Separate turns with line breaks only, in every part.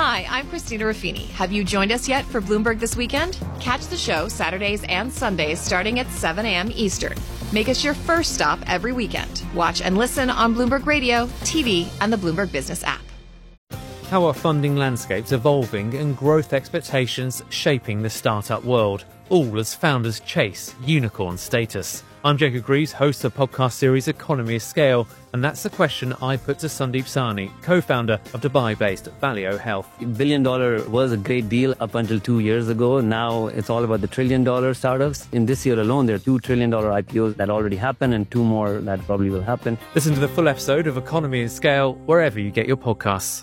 Hi, I'm Christina Ruffini. Have you joined us yet for Bloomberg This Weekend? Catch the show Saturdays and Sundays starting at 7 a.m. Eastern. Make us your first stop every weekend. Watch and listen on Bloomberg Radio, TV, and the Bloomberg Business app.
How are funding landscapes evolving and growth expectations shaping the startup world? All as founders chase unicorn status. I'm Jacob Greaves, host of the podcast series Economy of Scale, and that's the question I put to Sandeep Sahni, co-founder of Dubai-based Valeo Health.
$1 billion was a great deal up until 2 years ago. Now it's all about the $1 trillion startups. In this year alone, there are $2 trillion IPOs that already happened and 2 more that probably will happen.
Listen to the full episode of Economy of Scale wherever you get your podcasts.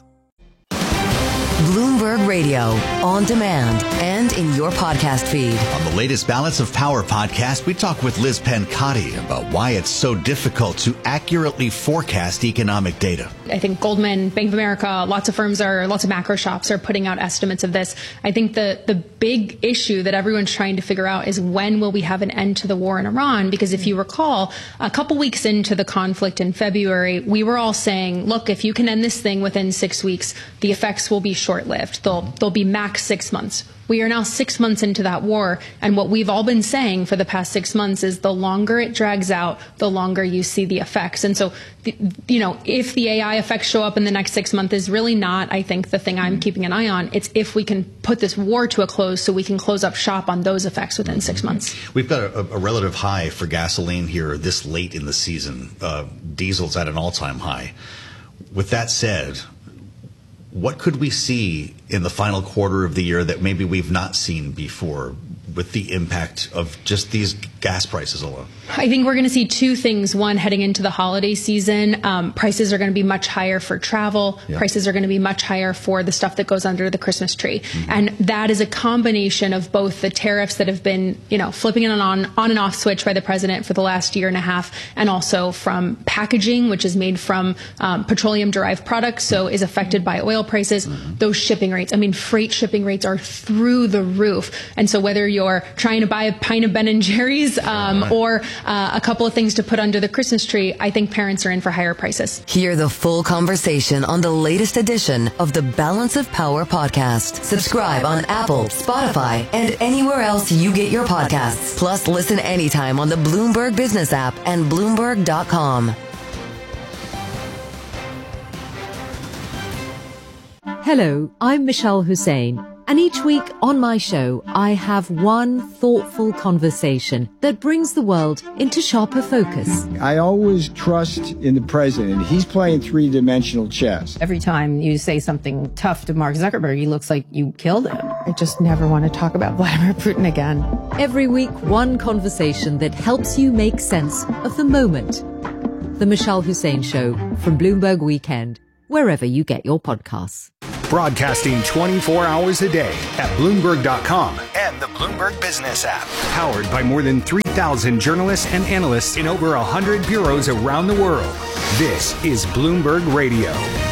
Bloomberg Radio, on demand and in your podcast feed.
On the latest Balance of Power podcast, we talk with Liz Pencotti about why it's so difficult to accurately forecast economic data.
I think Goldman, Bank of America, lots of macro shops are putting out estimates of this. I think the big issue that everyone's trying to figure out is when will we have an end to the war in Iran? Because if you recall, a couple weeks into the conflict in February, we were all saying, look, if you can end this thing within 6 weeks, the effects will be short-lived. They'll be max 6 months. We are now 6 months into that war, and what we've all been saying for the past 6 months is the longer it drags out, the longer you see the effects. And so, if the AI effects show up in the next 6 months is really not, I think, the thing I'm keeping an eye on. It's if we can put this war to a close so we can close up shop on those effects within 6 months.
We've got a relative high for gasoline here this late in the season. Diesel's at an all-time high. With that said, what could we see in the final quarter of the year that maybe we've not seen before with the impact of just these gas prices alone?
I think we're going to see 2 things. One, heading into the holiday season, prices are going to be much higher for travel. Yep. Prices are going to be much higher for the stuff that goes under the Christmas tree. Mm-hmm. And that is a combination of both the tariffs that have been, flipping an on and off switch by the president for the last year and a half, and also from packaging, which is made from petroleum-derived products, so is affected by oil prices. Mm-hmm. Those shipping rates, freight shipping rates are through the roof. And so whether you're trying to buy a pint of Ben & Jerry's or a couple of things to put under the Christmas tree, I think parents are in for higher prices.
Hear the full conversation on the latest edition of the Balance of Power podcast. Subscribe on Apple, Spotify, and anywhere else you get your podcasts. Plus, listen anytime on the Bloomberg Business app and Bloomberg.com.
Hello, I'm Michelle Hussein, and each week on my show, I have one thoughtful conversation that brings the world into sharper focus.
I always trust in the president. He's playing 3-dimensional chess.
Every time you say something tough to Mark Zuckerberg, he looks like you killed him. I just never want to talk about Vladimir Putin again.
Every week, one conversation that helps you make sense of the moment. The Michelle Hussein Show from Bloomberg Weekend, wherever you get your podcasts.
Broadcasting 24 hours a day at Bloomberg.com and the Bloomberg Business app. Powered by more than 3,000 journalists and analysts in over 100 bureaus around the world. This is Bloomberg Radio.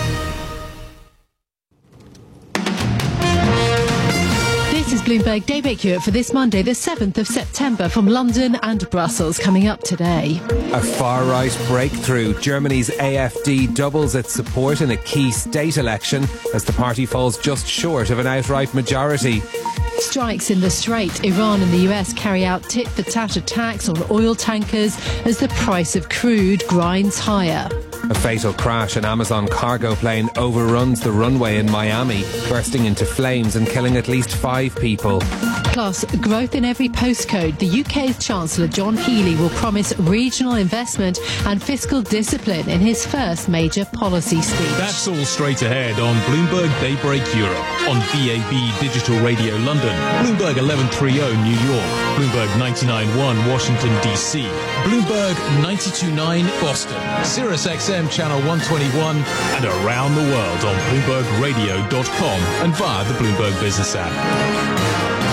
This is Bloomberg Daybreak Europe for this Monday, the 7th of September, from London and Brussels. Coming up today,
a far-right breakthrough. Germany's AfD doubles its support in a key state election as the party falls just short of an outright majority.
Strikes in the Strait. Iran and the US carry out tit-for-tat attacks on oil tankers as the price of crude grinds higher.
A fatal crash. An Amazon cargo plane overruns the runway in Miami, bursting into flames and killing at least 5 people.
Plus, growth in every postcode. The UK's Chancellor John Healey will promise regional investment and fiscal discipline in his first major policy speech.
That's all straight ahead on Bloomberg Daybreak Europe, on DAB Digital Radio London, Bloomberg 1130 New York, Bloomberg 99.1 Washington DC, Bloomberg 92.9 Boston, Sirius XM Channel 121, and around the world on BloombergRadio.com and via the Bloomberg Business app.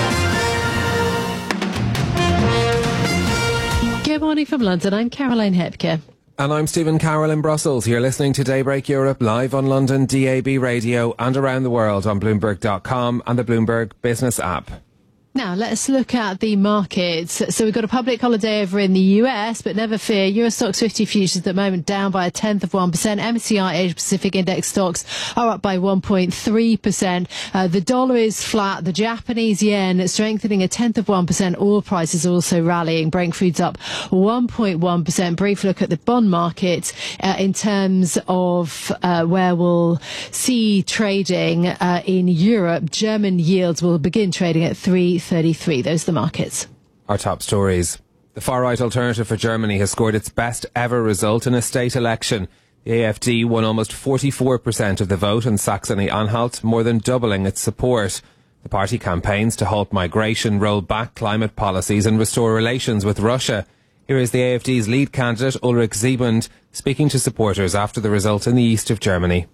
Good morning from London. I'm Caroline Hepker.
And I'm Stephen Carroll in Brussels. You're listening to Daybreak Europe live on London DAB Radio and around the world on Bloomberg.com and the Bloomberg Business app.
Now, let's look at the markets. So we've got a public holiday over in the US, but never fear, Euro Stoxx 50 futures at the moment down by 1/10 of 1%. MSCI Asia Pacific Index stocks are up by 1.3%. The dollar is flat. The Japanese yen strengthening 1/10 of 1%. Oil prices also rallying. Brent crude's up 1.1%. Brief look at the bond market in terms of where we'll see trading in Europe. German yields will begin trading at 3.33. Those are the markets.
Our top stories. The far-right Alternative for Germany has scored its best ever result in a state election. The AfD won almost 44% of the vote in Saxony-Anhalt, more than doubling its support. The party campaigns to halt migration, roll back climate policies and restore relations with Russia. Here is the AfD's lead candidate, Ulrich Siebend, speaking to supporters after the result in the east of Germany.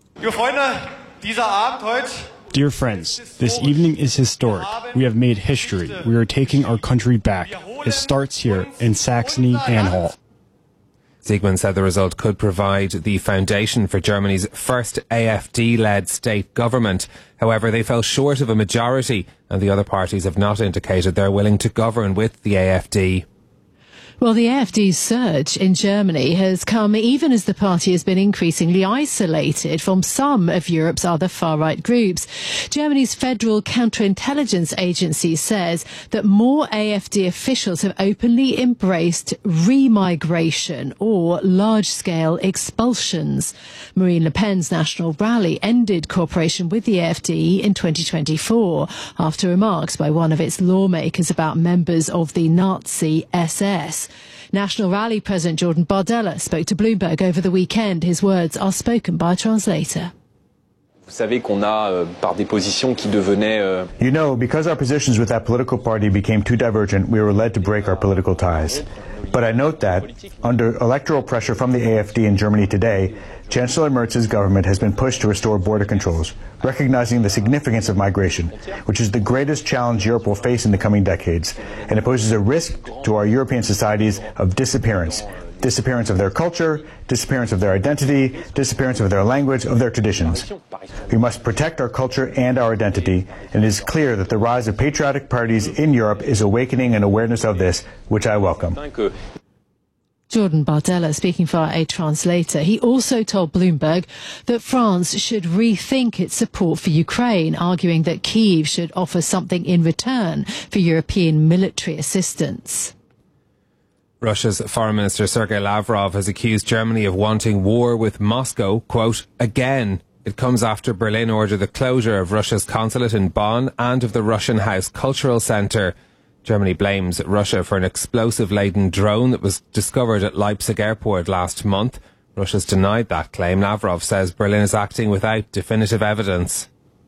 Dear friends, this evening is historic. We have made history. We are taking our country back. It starts here in Saxony-Anhalt.
Siegmund said the result could provide the foundation for Germany's first AfD-led state government. However, they fell short of a majority, and the other parties have not indicated they're willing to govern with the AfD.
Well, the AfD's surge in Germany has come even as the party has been increasingly isolated from some of Europe's other far-right groups. Germany's Federal Counterintelligence Agency says that more AfD officials have openly embraced remigration or large-scale expulsions. Marine Le Pen's national rally ended cooperation with the AfD in 2024 after remarks by one of its lawmakers about members of the Nazi SS. National Rally President Jordan Bardella spoke to Bloomberg over the weekend. His words are spoken by a translator.
You know, because our positions with that political party became too divergent, we were led to break our political ties. But I note that, under electoral pressure from the AfD in Germany today, Chancellor Merz's government has been pushed to restore border controls, recognizing the significance of migration, which is the greatest challenge Europe will face in the coming decades, and it poses a risk to our European societies of disappearance. Disappearance of their culture, disappearance of their identity, disappearance of their language, of their traditions. We must protect our culture and our identity, and it is clear that the rise of patriotic parties in Europe is awakening an awareness of this, which I welcome.
Jordan Bardella speaking via a translator. He also told Bloomberg that France should rethink its support for Ukraine, arguing that Kyiv should offer something in return for European military assistance.
Russia's Foreign Minister Sergei Lavrov has accused Germany of wanting war with Moscow, quote, again. It comes after Berlin ordered the closure of Russia's consulate in Bonn and of the Russian House Cultural Centre. Germany blames Russia for an explosive-laden drone that was discovered at Leipzig airport last month. Russia's denied that claim. Lavrov says Berlin is acting without definitive evidence.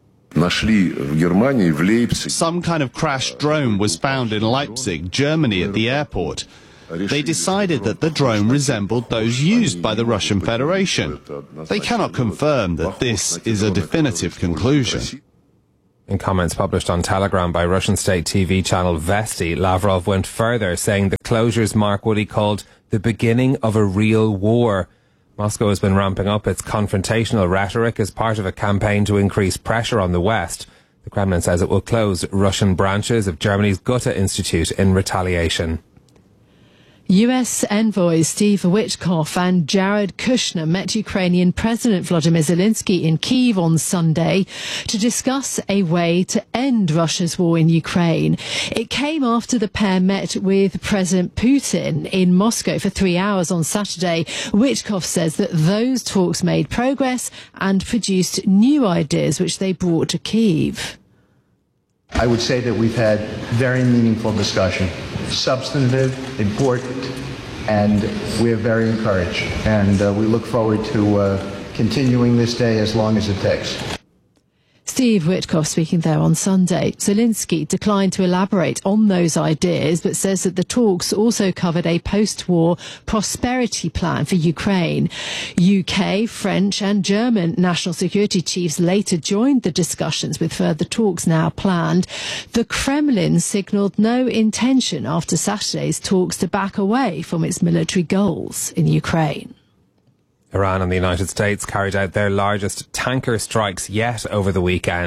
Some kind of crashed drone was found in Leipzig, Germany, at the airport. They decided that the drone resembled those used by the Russian Federation. They cannot confirm that this is a definitive conclusion.
In comments published on Telegram by Russian state TV channel Vesti, Lavrov went further, saying the closures mark what he called the beginning of a real war. Moscow has been ramping up its confrontational rhetoric as part of a campaign to increase pressure on the West. The Kremlin says it will close Russian branches of Germany's Goethe Institute in retaliation.
US envoys Steve Witkoff and Jared Kushner met Ukrainian President Volodymyr Zelensky in Kyiv on Sunday to discuss a way to end Russia's war in Ukraine. It came after the pair met with President Putin in Moscow for 3 hours on Saturday. Witkoff says that those talks made progress and produced new ideas which they brought to Kyiv.
I would say that we've had very meaningful discussion, substantive, important, and we are very encouraged. And we look forward to continuing this day as long as it takes.
Steve Witkoff speaking there on Sunday. Zelensky declined to elaborate on those ideas, but says that the talks also covered a post-war prosperity plan for Ukraine. UK, French and German national security chiefs later joined the discussions, with further talks now planned. The Kremlin signalled no intention after Saturday's talks to back away from its military goals in Ukraine.
Iran and the United States carried out their largest tanker strikes yet over the weekend.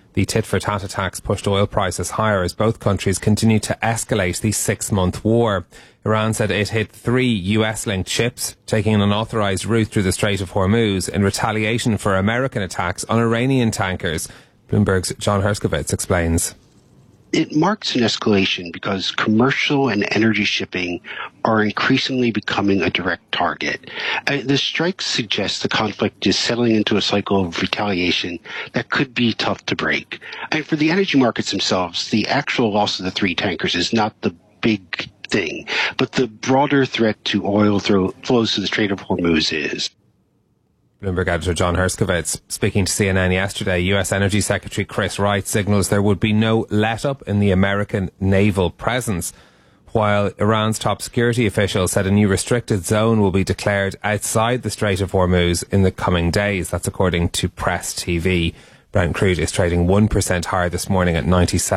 The tit-for-tat attacks pushed oil prices higher as both countries continue to escalate the 6-month war. Iran said it hit 3 US-linked ships taking an unauthorised route through the Strait of Hormuz in retaliation for American attacks on Iranian tankers. Bloomberg's John Herskovitz explains.
It marks an escalation because commercial and energy shipping are increasingly becoming a direct target. The strike suggests the conflict is settling into a cycle of retaliation that could be tough to break. And for the energy markets themselves, the actual loss of the 3 tankers is not the big thing, but the broader threat to oil flows to the Strait of Hormuz is.
Bloomberg editor John Herskovitz speaking to CNN yesterday. US Energy Secretary Chris Wright signals there would be no let-up in the American naval presence, while Iran's top security official said a new restricted zone will be declared outside the Strait of Hormuz in the coming days. That's according to Press TV. Brent crude is trading 1% higher this morning at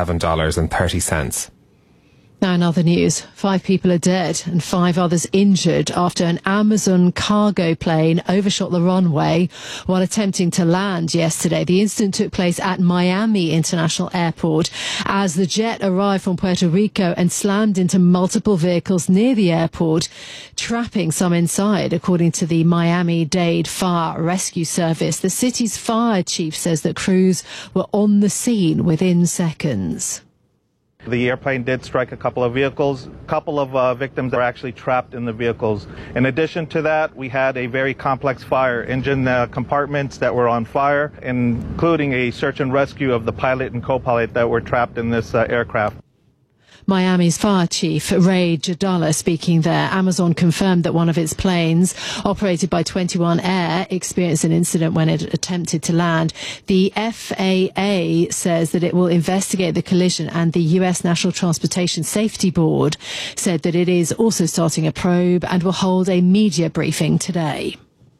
$97.30.
Now in other news, 5 people are dead and 5 others injured after an Amazon cargo plane overshot the runway while attempting to land yesterday. The incident took place at Miami International Airport as the jet arrived from Puerto Rico and slammed into multiple vehicles near the airport, trapping some inside, according to the Miami-Dade Fire Rescue Service. The city's fire chief says that crews were on the scene within seconds.
The airplane did strike a couple of vehicles. A couple of victims are actually trapped in the vehicles. In addition to that, we had a very complex fire, engine compartments that were on fire, including a search and rescue of the pilot and co-pilot that were trapped in this aircraft.
Miami's fire chief, Ray Jadala, speaking there. Amazon confirmed that one of its planes, operated by 21 Air, experienced an incident when it attempted to land. The FAA says that it will investigate the collision, and the US National Transportation Safety Board said that it is also starting a probe and will hold a media briefing today.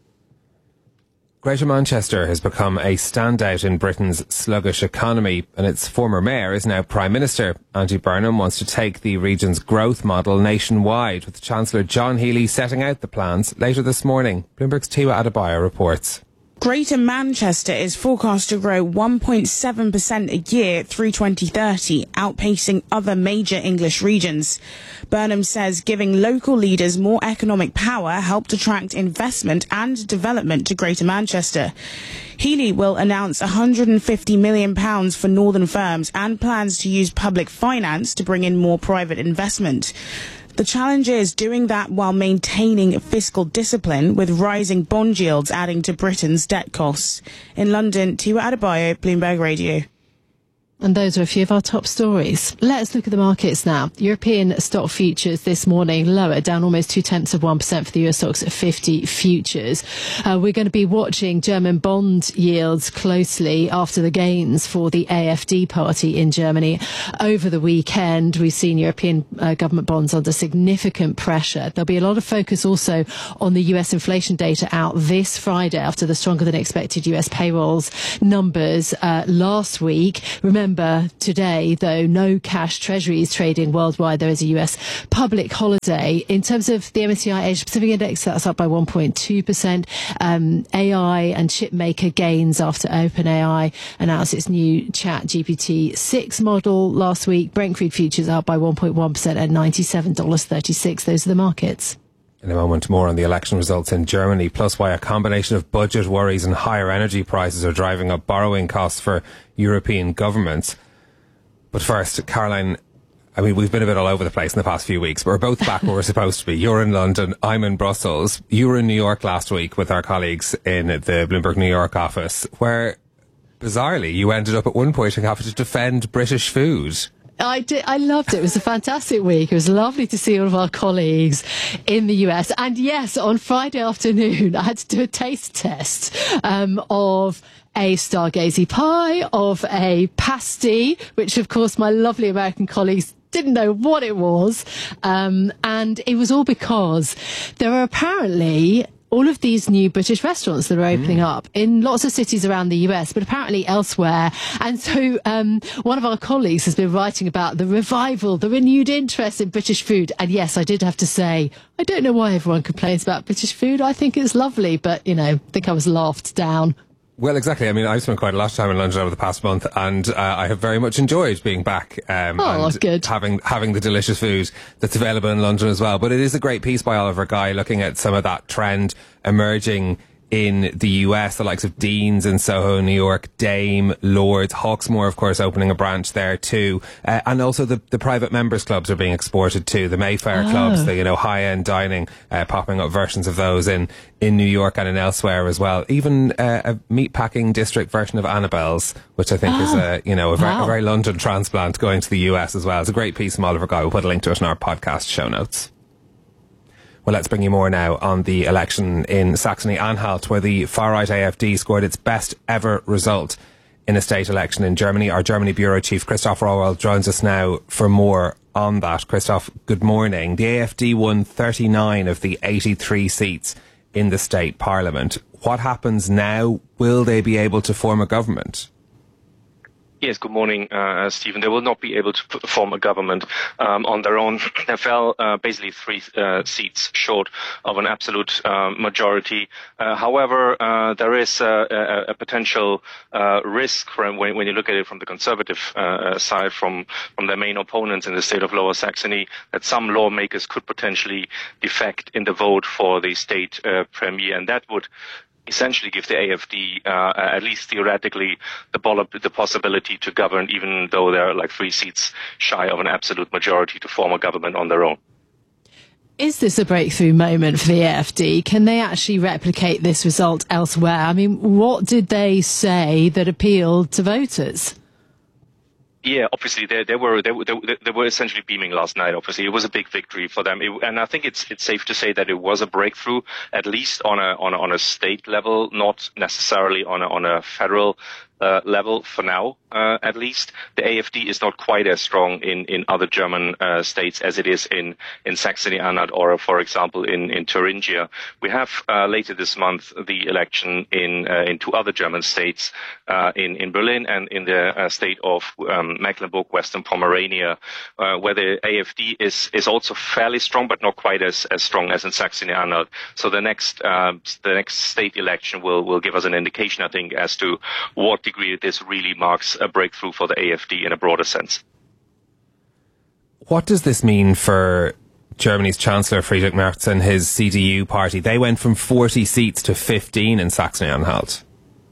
Greater Manchester has become a standout in Britain's sluggish economy, and its former mayor is now Prime Minister. Andy Burnham wants to take the region's growth model nationwide, with Chancellor John Healey setting out the plans later this morning. Bloomberg's Tiwa Adebayo reports.
Greater Manchester is forecast to grow 1.7% a year through 2030, outpacing other major English regions. Burnham says giving local leaders more economic power helped attract investment and development to Greater Manchester. Healey will announce £150 million for northern firms and plans to use public finance to bring in more private investment. The challenge is doing that while maintaining fiscal discipline, with rising bond yields adding to Britain's debt costs. In London, Tiwa Adebayo, Bloomberg Radio.
And those are a few of our top stories. Let's look at the markets now. European stock futures this morning lower, down almost 0.2% for the US stocks 50 futures. We're going to be watching German bond yields closely after the gains for the AfD party in Germany over the weekend. We've seen European government bonds under significant pressure. There'll be a lot of focus also on the US inflation data out this Friday after the stronger than expected US payrolls numbers last week. Remember, today, though, no cash treasuries trading worldwide. There is a US public holiday. In terms of the MSCI Asia Pacific Index, that's up by 1.2%. AI and chipmaker gains after OpenAI announced its new ChatGPT-6 model last week. Brent crude futures up by 1.1% at $97.36. Those are the markets.
In a moment, more on the election results in Germany, plus why a combination of budget worries and higher energy prices are driving up borrowing costs for European governments. But first, Caroline, I mean, we've been a bit all over the place in the past few weeks, but we're both back where we're supposed to be. You're in London, I'm in Brussels. You were in New York last week with our colleagues in the Bloomberg New York office, where, bizarrely, you ended up at one point having to defend British food.
I did. I loved it. It was a fantastic week. It was lovely to see all of our colleagues in the US. And yes, on Friday afternoon, I had to do a taste test of a stargazy pie, of a pasty, which of course my lovely American colleagues didn't know what it was. And it was all because there are apparently all of these new British restaurants that are opening up in lots of cities around the US, but apparently elsewhere. And so one of our colleagues has been writing about the revival, the renewed interest in British food. And yes, I did have to say, I don't know why everyone complains about British food. I think it's lovely, but, you know, I think I was laughed down.
Well, exactly. I mean, I've spent quite a lot of time in London over the past month, and I have very much enjoyed being back and
good.
having the delicious food that's available in London as well. But it is a great piece by Oliver Guy looking at some of that trend emerging in the US, the likes of Dean's in Soho, New York, Dame, Lord's, Hawksmoor, of course, opening a branch there too. And also the private members clubs are being exported too. The Mayfair clubs, the, high-end dining, popping up versions of those in New York and in elsewhere as well. Even a meatpacking district version of Annabelle's, which I think is a very London transplant going to the US as well. It's a great piece from Oliver Guy. We'll put a link to it in our podcast show notes. Well, let's bring you more now on the election in Saxony-Anhalt, where the far-right AfD scored its best ever result in a state election in Germany. Our Germany Bureau Chief Christoph Rauwald joins us now for more on that. Christoph, good morning. The AfD won 39 of the 83 seats in the state parliament. What happens now? Will they be able to form a government?
Yes, good morning, Stephen. They will not be able to form a government on their own. They fell basically 3 seats short of an absolute majority. However, there is a potential risk when you look at it from the conservative side, from their main opponents in the state of Lower Saxony, that some lawmakers could potentially defect in the vote for the state premier, and that would essentially give the AfD, at least theoretically, the possibility to govern, even though they're like 3 seats shy of an absolute majority to form a government on their own.
Is this a breakthrough moment for the AfD? Can they actually replicate this result elsewhere? I mean, what did they say that appealed to voters?
Yeah, obviously they were essentially beaming last night. Obviously, it was a big victory for them, and I think it's safe to say that it was a breakthrough, at least on a state level, not necessarily on a federal level for now. At least the AfD is not quite as strong in other German states as it is in Saxony-Anhalt or, for example, in Thuringia. We have later this month the election in 2 other German states, in Berlin and in the state of Mecklenburg, Western Pomerania, where the AfD is also fairly strong, but not quite as strong as in Saxony-Anhalt. So the next state election will give us an indication, I think, as to what degree this really marks a breakthrough for the AfD in a broader sense.
What does this mean for Germany's Chancellor Friedrich Merz and his CDU party? They went from 40 seats to 15 in Saxony-Anhalt.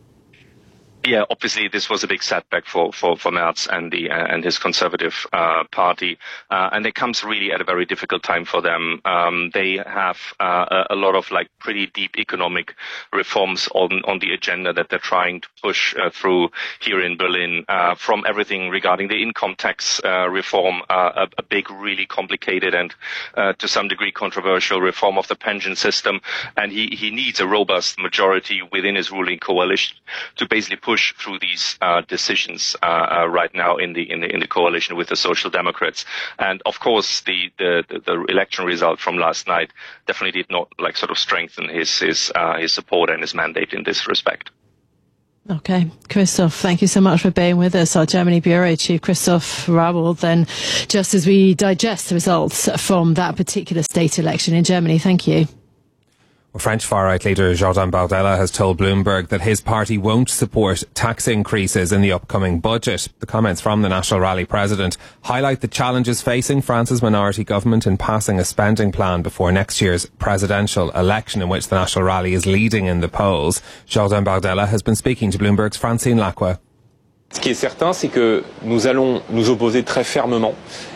Yeah, obviously this was a big setback for Merz and his conservative party, and it comes really at a very difficult time for them. They have a lot of pretty deep economic reforms on the agenda that they're trying to push through here in Berlin, from everything regarding the income tax reform, a big, really complicated and to some degree controversial reform of the pension system, and he needs a robust majority within his ruling coalition to basically push through these decisions right now in the coalition with the Social Democrats. And of course, the election result from last night definitely did not strengthen his support and his mandate in this respect.
Okay, Christoph, thank you so much for being with us. Our Germany Bureau Chief Christoph Rauwald, then, just as we digest the results from that particular state election in Germany. Thank you.
Well, French far-right leader Jordan Bardella has told Bloomberg that his party won't support tax increases in the upcoming budget. The comments from the National Rally president highlight the challenges facing France's minority government in passing a spending plan before next year's presidential election, in which the National Rally is leading in the polls. Jordan Bardella has been speaking to Bloomberg's Francine Lacqua.
Ce qui est certain, c'est que nous allons nous opposer très fermement.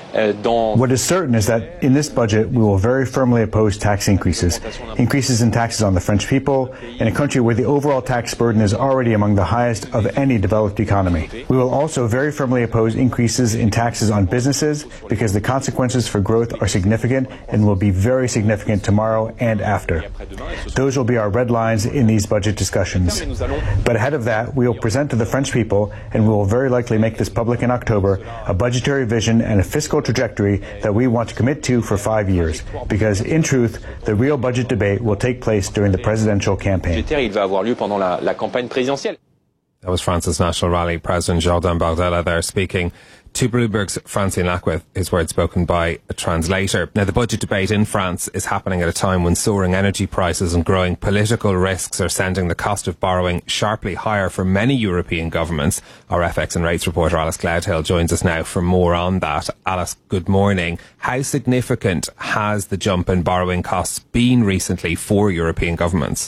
What is certain is that in this budget, we will very firmly oppose tax increases in taxes on the French people, in a country where the overall tax burden is already among the highest of any developed economy. We will also very firmly oppose increases in taxes on businesses, because the consequences for growth are significant and will be very significant tomorrow and after. Those will be our red lines in these budget discussions. But ahead of that, we will present to the French people, and we will very likely make this public in October, a budgetary vision and a fiscal trajectory that we want to commit to for 5 years, because in truth, the real budget debate will take place during the presidential campaign.
That was France's National Rally President Jordan Bardella there speaking to Bloomberg's Francine Lacquith, his words spoken by a translator. Now, the budget debate in France is happening at a time when soaring energy prices and growing political risks are sending the cost of borrowing sharply higher for many European governments. Our FX and rates reporter Alice Gledhill joins us now for more on that. Alice, good morning. How significant has the jump in borrowing costs been recently for European governments?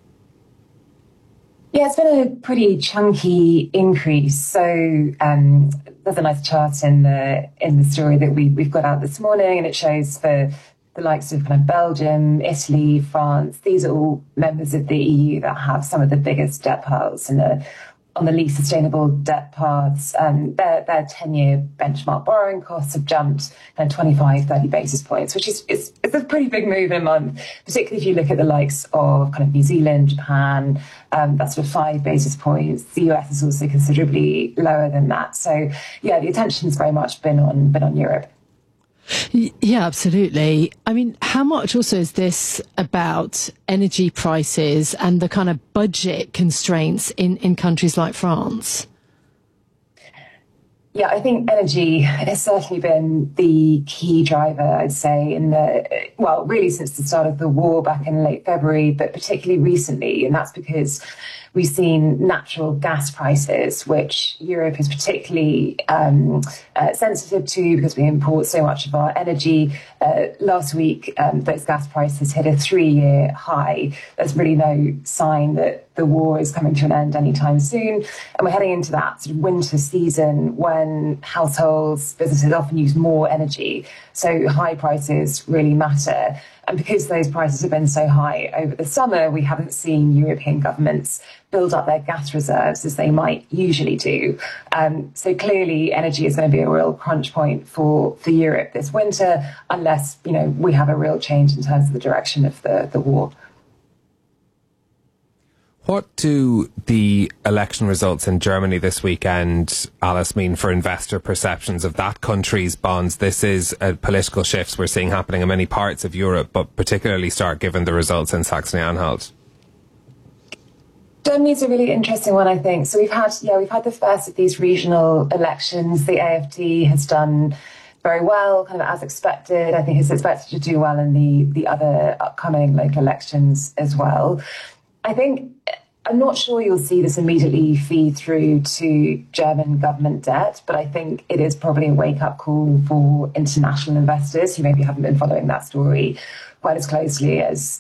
Yeah, it's been a pretty chunky increase. So there's a nice chart in the story that we've got out this morning, and it shows for the likes of kind of Belgium, Italy, France. These are all members of the EU that have some of the biggest debt piles and on the least sustainable debt paths. Their 10-year benchmark borrowing costs have jumped 25, 30 basis points, which is it's a pretty big move in a month, particularly if you look at the likes of kind of New Zealand, Japan. That's sort of 5 basis points. The US is also considerably lower than that. So yeah, the attention's very much been on Europe.
Yeah, absolutely. I mean, how much also is this about energy prices and the kind of budget constraints in countries like France?
Yeah, I think energy has certainly been the key driver, I'd say, really since the start of the war back in late February, but particularly recently. And that's because we've seen natural gas prices, which Europe is particularly sensitive to because we import so much of our energy. Last week, those gas prices hit a 3-year high. There's really no sign that the war is coming to an end anytime soon. And we're heading into that sort of winter season when households, businesses often use more energy. So high prices really matter. And because those prices have been so high over the summer, we haven't seen European governments build up their gas reserves as they might usually do. So clearly energy is going to be a real crunch point for Europe this winter, unless, we have a real change in terms of the direction of the war.
What do the election results in Germany this weekend, Alice, mean for investor perceptions of that country's bonds? This is a political shift we're seeing happening in many parts of Europe, but particularly stark given the results in Saxony-Anhalt.
Germany's a really interesting one, I think. So we've had the first of these regional elections. The AfD has done very well, kind of as expected. I think it's expected to do well in the other upcoming local elections as well. I'm not sure you'll see this immediately feed through to German government debt, but I think it is probably a wake-up call for international investors who maybe haven't been following that story quite as closely as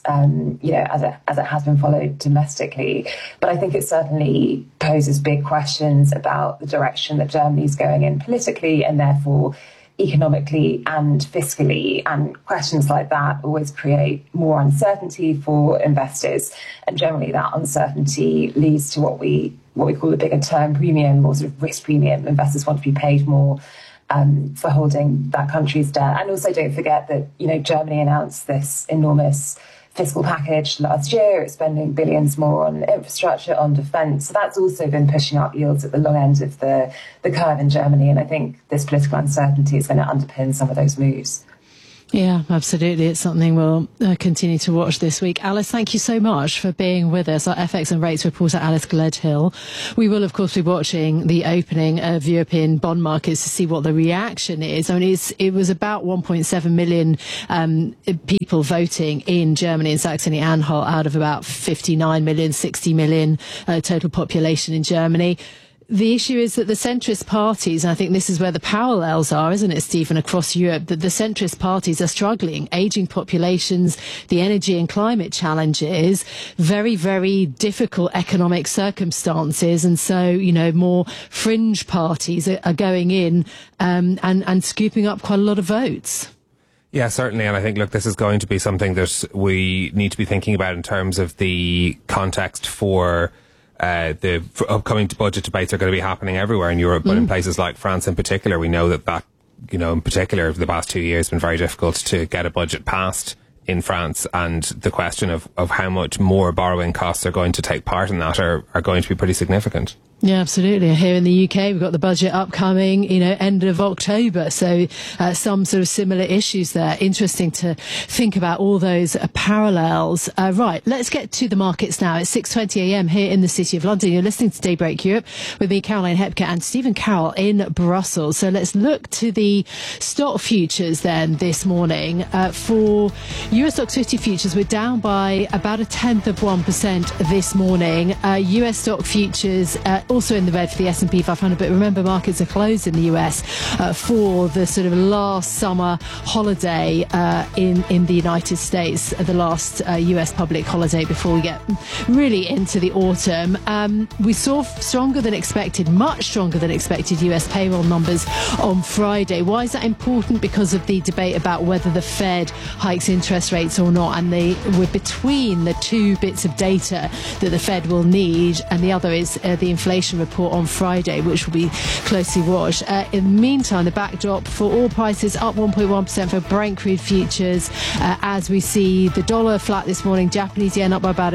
it has been followed domestically. But I think it certainly poses big questions about the direction that Germany's going in politically and therefore economically and fiscally, and questions like that always create more uncertainty for investors, and generally that uncertainty leads to what we call a bigger term premium or sort of risk premium. Investors want to be paid more for holding that country's debt. And also don't forget that Germany announced this enormous fiscal package last year. It's spending billions more on infrastructure, on defence. So that's also been pushing up yields at the long end of the curve in Germany. And I think this political uncertainty is going to underpin some of those moves.
Yeah, absolutely. It's something we'll continue to watch this week. Alice, thank you so much for being with us. Our FX and rates reporter, Alice Gledhill. We will, of course, be watching the opening of European bond markets to see what the reaction is. I mean, it was about 1.7 million people voting in Germany and Saxony-Anhalt out of about 59 million, 60 million total population in Germany. The issue is that the centrist parties, and I think this is where the parallels are, isn't it, Stephen, across Europe, that the centrist parties are struggling. Ageing populations, the energy and climate challenges, very, very difficult economic circumstances. And so, more fringe parties are going in and scooping up quite a lot of votes.
Yeah, certainly. And I think, this is going to be something that we need to be thinking about in terms of the context for the upcoming budget debates are going to be happening everywhere in Europe, but in places like France in particular, we know that in particular over the past 2 years, has been very difficult to get a budget passed in France, and the question of how much more borrowing costs are going to take part in that are going to be pretty significant.
Yeah, absolutely. Here in the UK, we've got the budget upcoming, end of October. So some sort of similar issues there. Interesting to think about all those parallels. Right, let's get to the markets now. It's 6:20 a.m. here in the City of London. You're listening to Daybreak Europe with me, Caroline Hepker, and Stephen Carroll in Brussels. So let's look to the stock futures then this morning. For US Stoxx 50 futures, we're down by about 0.1% this morning. US stock futures also in the red for the S&P 500, but remember markets are closed in the US for the sort of last summer holiday in the United States, the last US public holiday before we get really into the autumn. We saw much stronger than expected US payroll numbers on Friday. Why is that important? Because of the debate about whether the Fed hikes interest rates or not, and we're between the two bits of data that the Fed will need, and the other is the inflation report on Friday, which will be closely watched. In the meantime, the backdrop for oil prices up 1.1% for Brent crude futures, as we see the dollar flat this morning, Japanese yen up by about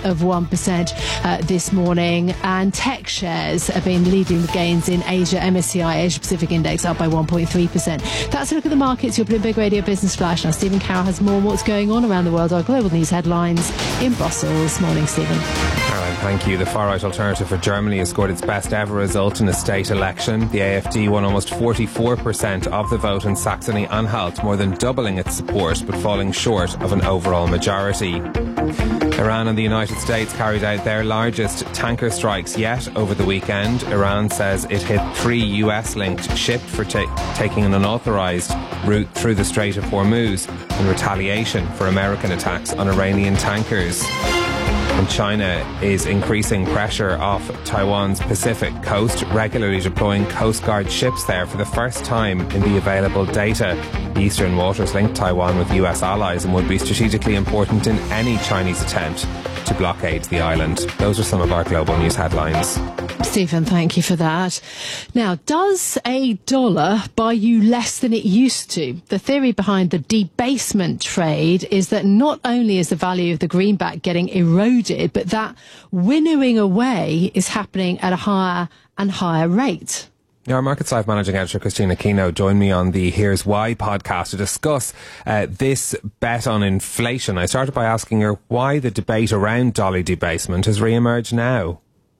0.1% this morning, and tech shares have been leading the gains in Asia. MSCI Asia Pacific Index up by 1.3%. That's a look at the markets. Your Bloomberg Radio Business Flash. Now Stephen Carroll has more on what's going on around the world. Our global news headlines in Brussels. Morning, Stephen.
Caroline, thank you. The far-right Alternative for Germany has scored its best ever result in a state election. The AfD won almost 44% of the vote in Saxony-Anhalt, more than doubling its support, but falling short of an overall majority. Iran and the United States carried out their largest tanker strikes yet over the weekend. Iran says it hit 3 US-linked ships for taking an unauthorized route through the Strait of Hormuz in retaliation for American attacks on Iranian tankers. And China is increasing pressure off Taiwan's Pacific coast, regularly deploying Coast Guard ships there for the first time in the available data. The eastern waters link Taiwan with US allies and would be strategically important in any Chinese attempt to blockade the island. Those are some of our global news headlines.
Stephen, thank you for that. Now, does a dollar buy you less than it used to? The theory behind the debasement trade is that not only is the value of the greenback getting eroded, but that winnowing away is happening at a higher and higher rate.
Our Markets Live managing editor Christina Keno joined me on the Here's Why podcast to discuss this bet on inflation. I started by asking her why the debate around dollar debasement has re-emerged now.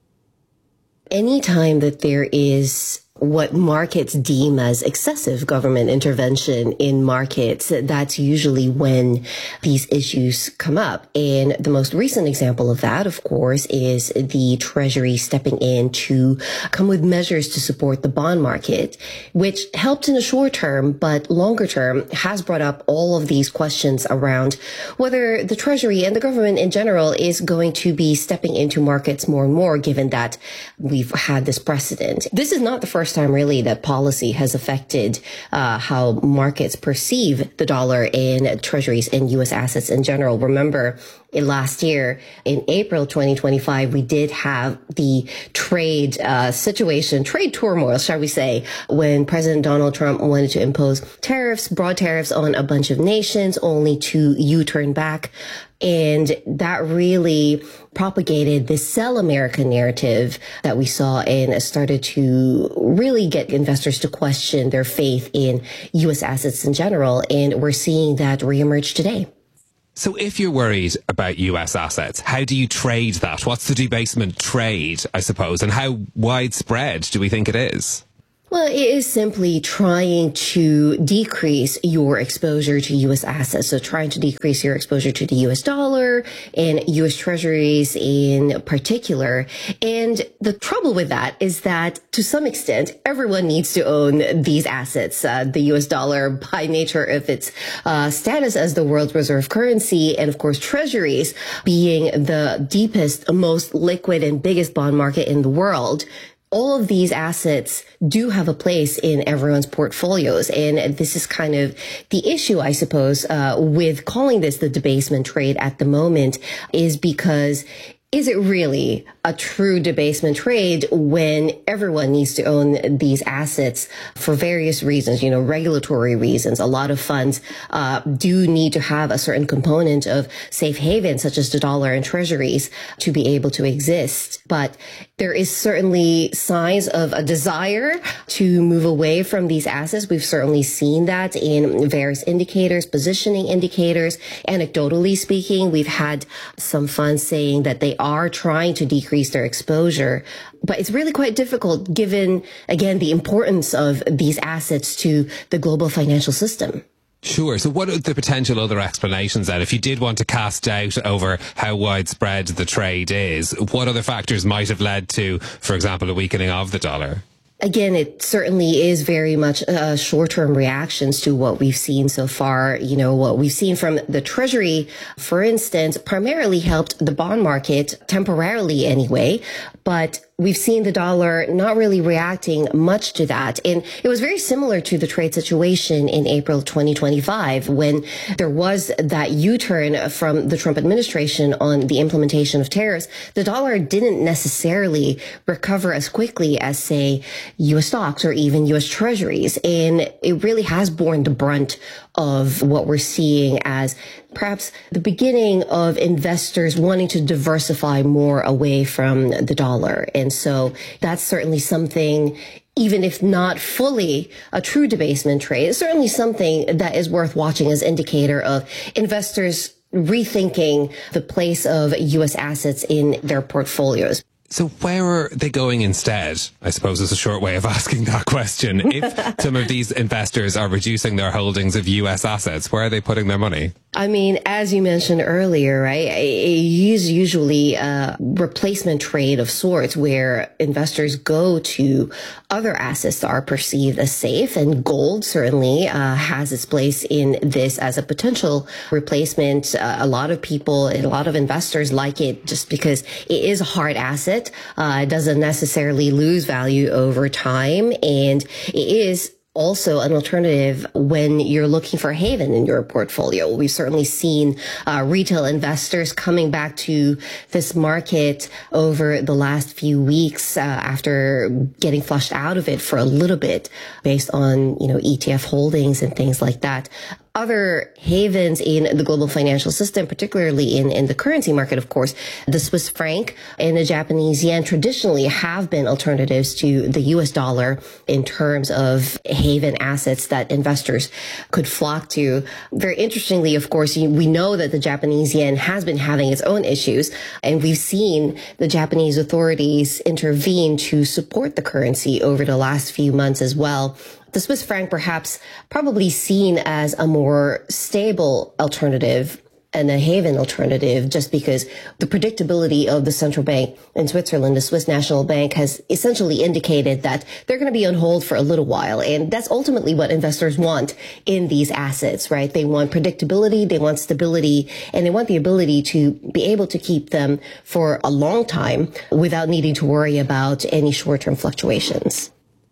Anytime that there is what markets deem as excessive government intervention in markets, that's usually when these issues come up. And the most recent example of that, of course, is the Treasury stepping in to come with measures to support the bond market, which helped in the short term, but longer term has brought up all of these questions around whether the Treasury and the government in general is going to be stepping into markets more and more, given that we've had this precedent. This is not the first time really that policy has affected how markets perceive the dollar and treasuries and U.S. assets in general. Remember, last year, in April 2025, we did have the trade situation, trade turmoil, shall we say, when President Donald Trump wanted to impose tariffs, broad tariffs on a bunch of nations, only to U-turn back. And that really propagated this sell America narrative that we saw and started to really get investors to question their faith in U.S. assets in general. And we're seeing that reemerge today.
So if you're worried about US assets, how do you trade that? What's the debasement trade, I suppose, and how widespread do we think it is?
Well, it is simply trying to decrease your exposure to U.S. assets. So trying to decrease your exposure to the U.S. dollar and U.S. treasuries in particular. And the trouble with that is that to some extent, everyone needs to own these assets. The U.S. dollar, by nature of its status as the world's reserve currency, and of course, treasuries being the deepest, most liquid and biggest bond market in the world. All of these assets do have a place in everyone's portfolios. And this is kind of the issue, I suppose, with calling this the debasement trade at the moment, is because is it really a true debasement trade when everyone needs to own these assets for various reasons, regulatory reasons? A lot of funds do need to have a certain component of safe haven, such as the dollar and treasuries, to be able to exist. But there is certainly signs of a desire to move away from these assets. We've certainly seen that in various indicators, positioning indicators. Anecdotally speaking, we've had some funds saying that they are trying to decrease their exposure. But it's really quite difficult given, again, the importance of these assets to the global financial system.
Sure. So what are the potential other explanations then? If you did want to cast doubt over how widespread the trade is, what other factors might have led to, for example, a weakening of the dollar?
Again, it certainly is very much short-term reactions to what we've seen so far. What we've seen from the Treasury, for instance, primarily helped the bond market temporarily anyway, but we've seen the dollar not really reacting much to that. And it was very similar to the trade situation in April 2025 when there was that U-turn from the Trump administration on the implementation of tariffs. The dollar didn't necessarily recover as quickly as, say, U.S. stocks or even U.S. treasuries. And it really has borne the brunt of what we're seeing as perhaps the beginning of investors wanting to diversify more away from the dollar. And so that's certainly something, even if not fully a true debasement trade, it's certainly something that is worth watching as indicator of investors rethinking the place of U.S. assets in their portfolios.
So where are they going instead? I suppose is a short way of asking that question. If some of these investors are reducing their holdings of U.S. assets, where are they putting their money?
I mean, as you mentioned earlier, right, it is usually a replacement trade of sorts where investors go to other assets that are perceived as safe, and gold certainly has its place in this as a potential replacement. A lot of people, a lot of investors like it just because it is a hard asset. It doesn't necessarily lose value over time, and it is also an alternative when you're looking for a haven in your portfolio. We've certainly seen retail investors coming back to this market over the last few weeks after getting flushed out of it for a little bit based on, ETF holdings and things like that. Other havens in the global financial system, particularly in the currency market, of course, the Swiss franc and the Japanese yen traditionally have been alternatives to the US dollar in terms of haven assets that investors could flock to. Very interestingly, of course, we know that the Japanese yen has been having its own issues, and we've seen the Japanese authorities intervene to support the currency over the last few months as well. The Swiss franc perhaps probably seen as a more stable alternative and a haven alternative just because the predictability of the central bank in Switzerland, the Swiss National Bank, has essentially indicated that they're going to be on hold for a little while. And that's ultimately what investors want in these assets, right? They want predictability, they want stability, and they want the ability to be able to keep them for a long time without needing to worry about any short-term fluctuations.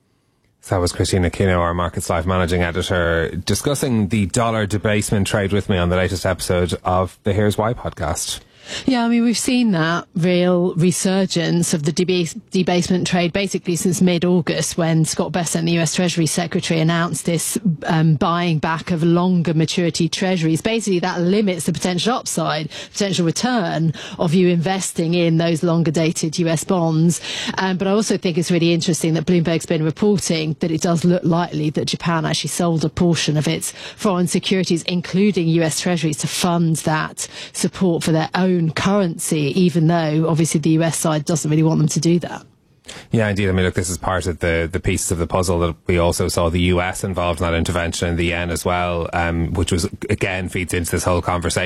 So that was Christina Kino, our Markets Live managing editor, discussing the dollar debasement trade with me on the latest episode of the Here's Why podcast.
Yeah, I mean, we've seen that real resurgence of the debasement trade basically since mid-August when Scott Bessent, the US Treasury Secretary, announced this buying back of longer maturity treasuries. Basically, that limits the potential upside, potential return of you investing in those longer dated US bonds. But I also think it's really interesting that Bloomberg's been reporting that it does look likely that Japan actually sold a portion of its foreign securities, including US Treasuries, to fund that support for their own currency, even though obviously the US side doesn't really want them to do that.
Yeah, indeed. I mean, look, this is part of the pieces of the puzzle that we also saw the US involved in that intervention in the yen as well, which was, again, feeds into this whole conversation.